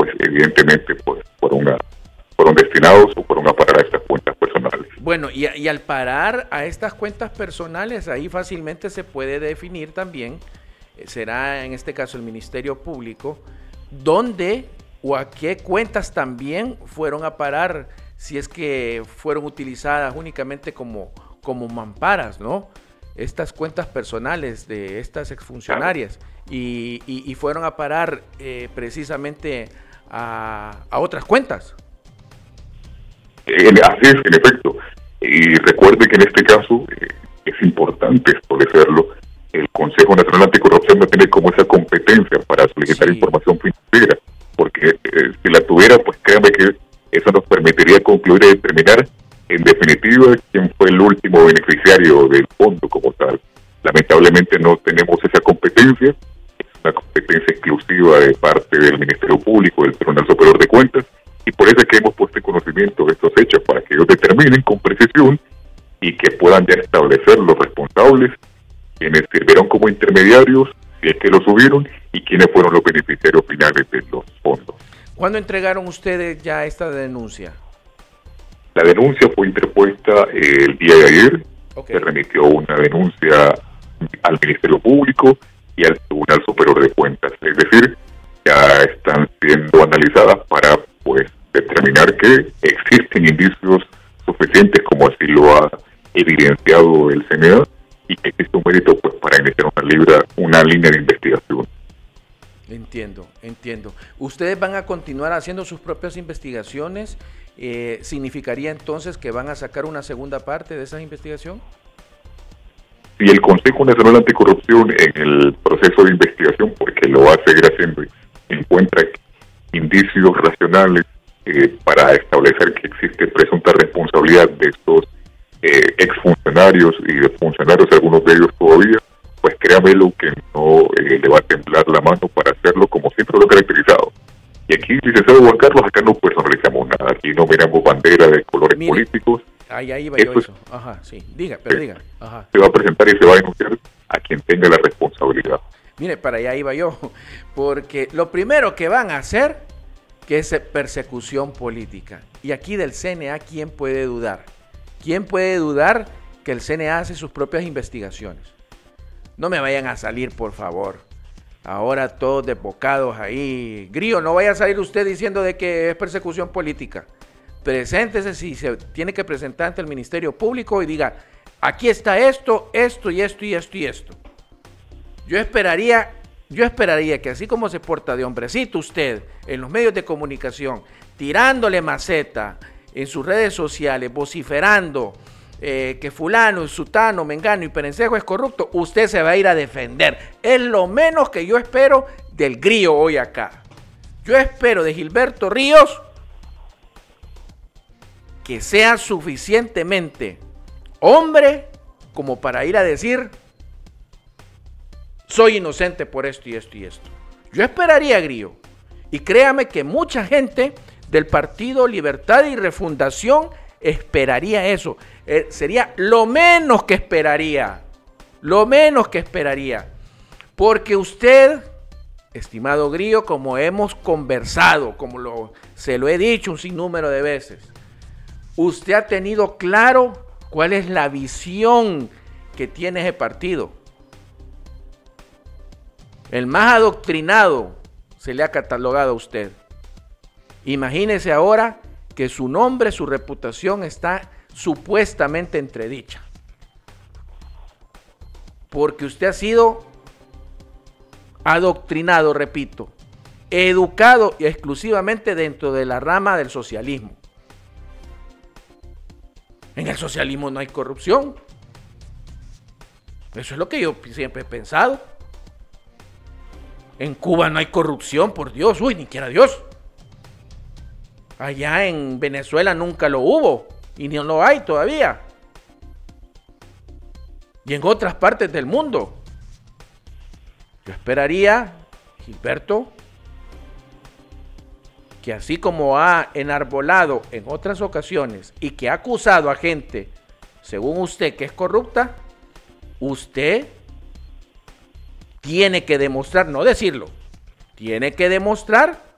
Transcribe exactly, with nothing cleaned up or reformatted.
pues evidentemente pues fueron, a, fueron destinados o fueron a parar a estas cuentas personales. Bueno, y, y al parar a estas cuentas personales, ahí fácilmente se puede definir también, eh, será en este caso el Ministerio Público, dónde o a qué cuentas también fueron a parar, si es que fueron utilizadas únicamente como, como mamparas, ¿no? Estas cuentas personales de estas exfuncionarias, claro. y, y, y fueron a parar eh, precisamente a, a otras cuentas. Eh, así es, en efecto. Y recuerde que en este caso eh, es importante establecerlo. El Consejo Nacional Anticorrupción no tiene como esa competencia para solicitar sí. información financiera, porque eh, si la tuviera, pues créame que eso nos permitiría concluir y determinar en definitiva quién fue el último beneficiario del fondo como tal. Lamentablemente no tenemos esa competencia, es una competencia exclusiva de parte del Ministerio Público, del Tribunal Superior de Cuentas, y por eso es que hemos puesto en conocimiento de estos hechos, para que ellos determinen con precisión y que puedan ya establecer los responsables, quienes sirvieron como intermediarios, si es que lo subieron, y quienes fueron los beneficiarios finales de los fondos. ¿Cuándo entregaron ustedes ya esta denuncia? La denuncia fue interpuesta eh, el día de ayer. Okay. Se remitió una denuncia al Ministerio Público y al Tribunal Superior de Cuentas. Es decir, ya están siendo analizadas para pues determinar que existen indicios suficientes, como así lo ha evidenciado el C N A, y que existe un mérito pues para iniciar una, libra, una línea de investigación. Entiendo, entiendo. ¿Ustedes van a continuar haciendo sus propias investigaciones? Eh, ¿Significaría entonces que van a sacar una segunda parte de esa investigación? Si el Consejo Nacional Anticorrupción en el proceso de investigación, porque lo va a seguir haciendo, encuentra indicios racionales eh, para establecer que existe presunta responsabilidad de estos eh, exfuncionarios y de funcionarios, algunos de ellos todavía, pues créame lo que no eh, le va a temblar la mano para hacerlo como siempre lo ha caracterizado. Y aquí, licenciado Juan Carlos, acá no personalizamos nada, aquí no miramos bandera de colores Mire, políticos. Ahí, ahí va yo eso. Ajá, sí, diga, pero diga. Ajá. Se va a presentar y se va a denunciar a quien tenga la responsabilidad. Mire, para allá iba yo, porque lo primero que van a hacer que es persecución política. Y aquí del C N A, ¿quién puede dudar? ¿Quién puede dudar que el C N A hace sus propias investigaciones? No me vayan a salir, por favor. Ahora todos desbocados ahí. Grillo, no vaya a salir usted diciendo de que es persecución política. Preséntese si se tiene que presentar ante el Ministerio Público y diga, aquí está esto, esto y esto y esto y esto. Yo esperaría, yo esperaría que así como se porta de hombrecito usted en los medios de comunicación, tirándole maceta en sus redes sociales, vociferando eh, que fulano, sutano, mengano y perencejo es corrupto, usted se va a ir a defender. Es lo menos que yo espero del Grillo hoy acá. Yo espero de Gilberto Ríos que sea suficientemente hombre como para ir a decir soy inocente por esto y esto y esto. Yo esperaría, Grillo, y créame que mucha gente del Partido Libertad y Refundación esperaría eso. Eh, sería lo menos que esperaría, lo menos que esperaría, porque usted, estimado Grillo, como hemos conversado, como lo, se lo he dicho un sinnúmero de veces, usted ha tenido claro cuál es la visión que tiene ese partido. El más adoctrinado se le ha catalogado a usted. Imagínese ahora que su nombre, su reputación está supuestamente entredicha. Porque usted ha sido adoctrinado, repito, educado exclusivamente dentro de la rama del socialismo. En el socialismo no hay corrupción. Eso es lo que yo siempre he pensado. En Cuba no hay corrupción, por Dios, uy, ni quiera Dios. Allá en Venezuela nunca lo hubo y no lo hay todavía. Y en otras partes del mundo. Yo esperaría, Gilberto, que así como ha enarbolado en otras ocasiones y que ha acusado a gente, según usted, que es corrupta, usted tiene que demostrar, no decirlo, tiene que demostrar